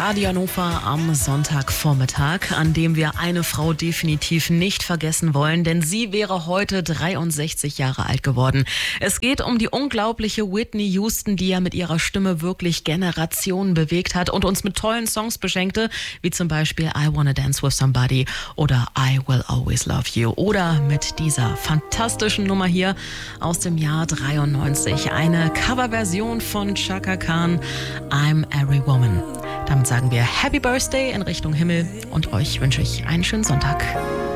Radio Hannover am Sonntagvormittag, an dem wir eine Frau definitiv nicht vergessen wollen, denn sie wäre heute 63 Jahre alt geworden. Es geht um die unglaubliche Whitney Houston, die ja mit ihrer Stimme wirklich Generationen bewegt hat und uns mit tollen Songs beschenkte, wie zum Beispiel I Wanna Dance With Somebody oder I Will Always Love You oder mit dieser fantastischen Nummer hier aus dem Jahr 93, eine Coverversion von Chaka Khan, I'm Every Woman. Damit sagen wir Happy Birthday in Richtung Himmel und euch wünsche ich einen schönen Sonntag.